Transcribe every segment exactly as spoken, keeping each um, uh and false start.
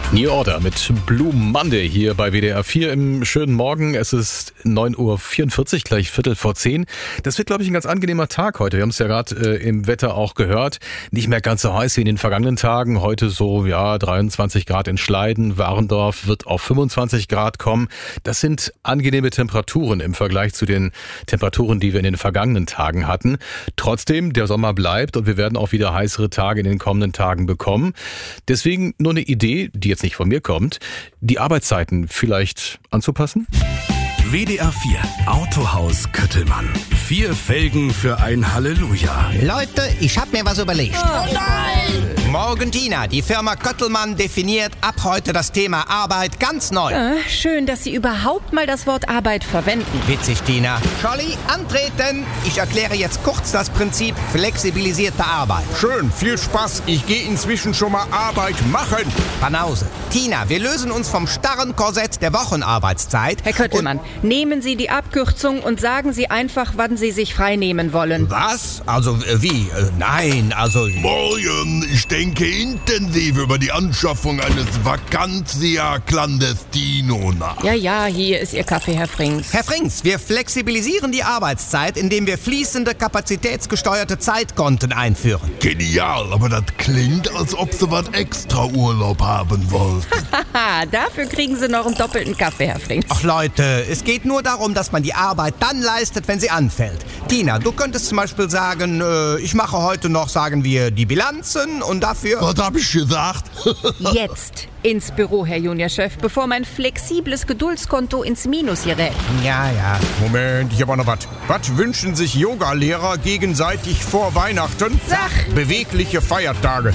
New Order mit Blue Monday hier bei W D R vier im schönen Morgen. Es ist neun Uhr vierundvierzig, gleich Viertel vor zehn. Das wird, glaube ich, ein ganz angenehmer Tag heute. Wir haben es ja gerade äh, im Wetter auch gehört. Nicht mehr ganz so heiß wie in den vergangenen Tagen. Heute so, ja, dreiundzwanzig Grad in Schleiden. Warendorf wird auf fünfundzwanzig Grad kommen. Das sind angenehme Temperaturen im Vergleich zu den Temperaturen, die wir in den vergangenen Tagen hatten. Trotzdem, der Sommer bleibt und wir werden auch wieder heißere Tage in den kommenden Tagen bekommen. Deswegen nur eine Idee, die jetzt nicht von mir kommt, die Arbeitszeiten vielleicht anzupassen? W D R vier Autohaus Köttelmann. Vier Felgen für ein Halleluja. Leute, ich hab mir was überlegt. Oh nein! Morgen, Tina. Die Firma Köttelmann definiert ab heute das Thema Arbeit ganz neu. Äh, schön, dass Sie überhaupt mal das Wort Arbeit verwenden. Witzig, Tina. Scholli, antreten. Ich erkläre jetzt kurz das Prinzip flexibilisierte Arbeit. Schön, viel Spaß. Ich gehe inzwischen schon mal Arbeit machen. Banause. Tina, wir lösen uns vom starren Korsett der Wochenarbeitszeit. Herr Köttelmann, nehmen Sie die Abkürzung und sagen Sie einfach, wann Sie sich frei nehmen wollen. Was? Also, äh, wie? Äh, nein, also... Morgen, ich denke intensiv über die Anschaffung eines Vacantia Clandestino nach. Ja, ja, hier ist Ihr Kaffee, Herr Frings. Herr Frings, wir flexibilisieren die Arbeitszeit, indem wir fließende, kapazitätsgesteuerte Zeitkonten einführen. Genial, aber das klingt, als ob Sie was extra Urlaub haben wollten. Haha, dafür kriegen Sie noch einen doppelten Kaffee, Herr Frings. Ach Leute, es geht nur darum, dass man die Arbeit dann leistet, wenn sie anfällt. Tina, du könntest zum Beispiel sagen, äh, ich mache heute noch, sagen wir, die Bilanzen und dafür... Was hab ich gesagt? Jetzt ins Büro, Herr Juniorchef, bevor mein flexibles Geduldskonto ins Minus gerät. Ja, ja. Moment, ich habe auch noch was. Was wünschen sich Yogalehrer gegenseitig vor Weihnachten? Sag! Bewegliche Feiertage.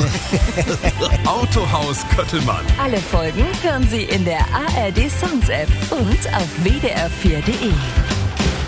Autohaus Köttelmann. Alle Folgen hören Sie in der A R D Sounds App und auf w d r vier punkt d e.